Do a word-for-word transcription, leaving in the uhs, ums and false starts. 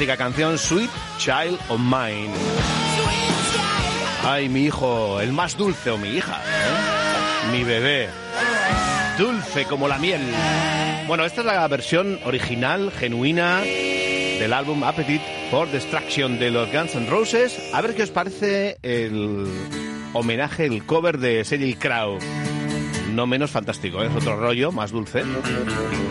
fantástica canción Sweet Child of Mine. Ay, mi hijo, el más dulce, o mi hija, ¿eh? Mi bebé, dulce como la miel. Bueno, esta es la versión original, genuina, del álbum Appetite for Destruction de los Guns N' Roses. A ver qué os parece el homenaje, el cover de Sheryl Crow. No menos fantástico, ¿eh? Es otro rollo, más dulce.